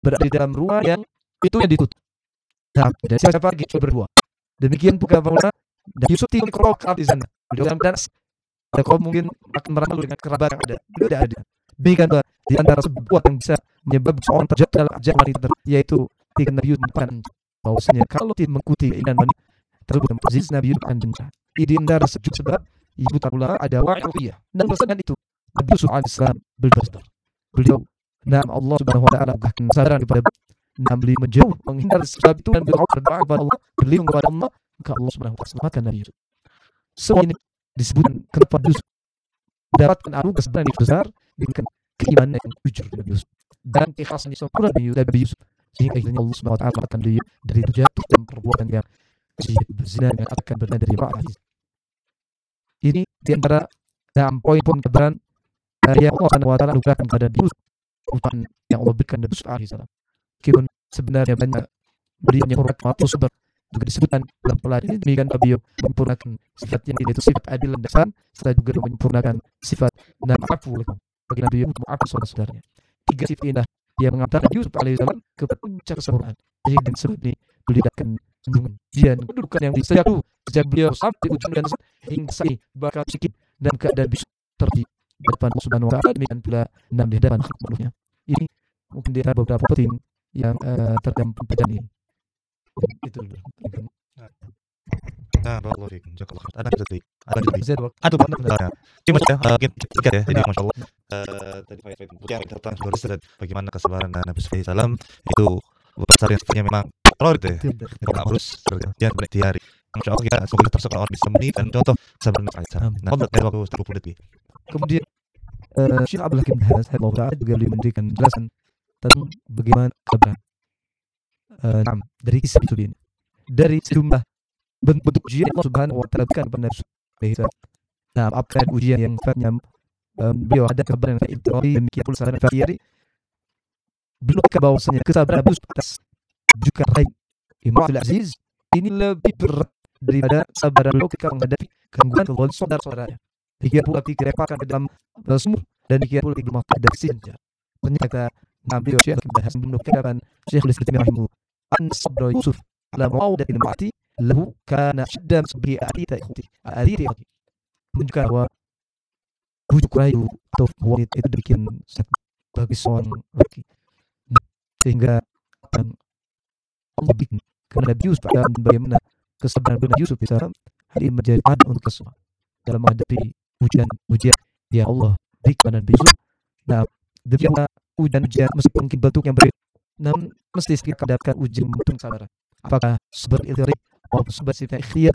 berada di dalam rumah yang pintunya ditutup. Nah, dan siapa lagi berdua. Demikian pula Maula dan Yusuf tinggal kerokap di sana. Beliau dalam dan ada kaum mungkin akan meramal dengan kerabat yang ada. Beliau tidak ada. Demikian pula di antara sebuah yang bisa menyebabkan seorang terjatuh dalam ajang wanita yaitu ketika Nabi Yusuf menyatakan bahwasanya kalau tidak mengikuti keinginan wanita tersebut aziz Nabi Yusuf akan bencana. Ini antara sebab ibu tarula ada wa'iyah. Dan berdasarkan itu Nabi Yusuf alaihissalam beliau nama Allah subhanahu wa ta'ala bahkan saran kepada beliau menjauh menghindar sebab itu dan berdoa kepada Allah berlindung kepada Allah maka Allah subhanahu wa ta'ala selamatkan Nabi Yusuf. Semua ini disebutkan kenapa Yusuf mendapatkan anugerah kesabaran yang besar dengan keimanan yang jujur Nabi Yusuf dan keikhlasan yang sempurna Nabi Yusuf sehingga akhirnya Allah subhanahu wa ta'ala selamatkan beliau dari jatuh dalam perbuatan yang berzina yang akan bernada dari Ra'ah. Ini di antara poin-poin kebenaran yang Allah subhanahu wa ta'ala anugerahkan kepada Nabi Yusuf yang Allah berikan Nabi Yusuf alaihissalam. Meskipun sebenarnya banyak beliau yang hormat waktu sabar juga disebutkan dalam pelajaran ini demikian beliau menyempurnakan sifat yang itu sifat adil dan ihsan serta juga menyempurnakan sifat afu bagi Nabi Yusuf maaf saudara-saudaranya. Tiga sifat indah yang mengantarkan Yusuf alaihissalam ke puncak kesempurnaan. Dan sebab ini beliau akan sambungan dan kedudukan yang sejak beliau sampai ujung dan hingga saat ini bakal sikit dan keadaan bisa terjadi di depan Allah subhanahu wa ta'ala demikian pula di hadapan makhluknya. Ini mungkin di beberapa penting yang terdapat pada ini. Itu dulu. Nah, barakallahu fiikum. Jazakallahu khair. Ada benar. Cuma tiga ya. Jadi masya Allah. Tadi yang tentang dan bagaimana kesabaran Nabi Sallallahu Alaihi Wasallam itu besar yang sifatnya memang kalau itu ya. Tidak harus jangan berikhtiar. Masya Allah kita semoga termasuk orang bisa menilai contoh kesabaran Nabi Sallallahu Alaihi Wasallam. Nah, dari waktu 30 detik. Kemudian Syekh Abdul Hakim Hanas Hafizahullah juga memberikan penjelasan tentang bagaimana kesabaran dari kisah itu ini. Dari sejumlah bentuk ujian Allah Subhanahu wa ta'ala berikan kepada Nabi Sallallahu. Nah, apakah ujian yang sifatnya beliau ada kesabaran yang ibtidai demikian pula saran fakiri. Belum bahwasanya kesabaran Nabi atas juga raih Imam Aziz ini lebih berat daripada kesabaran beliau ketika menghadapi gangguan keluarga saudara-saudaranya. Demikian pula direpotkan ke dalam sumur dan demikian pula belum ada sinja. Ternyata Nabi Syekh bahas menukilkan Syekh Al-Islam rahimahu an sabra Yusuf ala maudatil ma'ati lahu kana shaddan sabri atita ikhti menunjukkan bahwa bujuk rayu atau wanita itu dibikin bagi seorang laki sehingga Allah bikin karena Nabi Yusuf dan bagaimana kesabaran Nabi Yusuf bisa hari ini menjadi padan untuk semua dalam menghadapi ujian yang Allah berikan Nabi Yusuf. Nah, demikian ujian meskipun mungkin bentuknya berbeda, namun mesti kita dapatkan ujian bentuk kesabaran. Apakah seperti itu atau seperti ikhtiar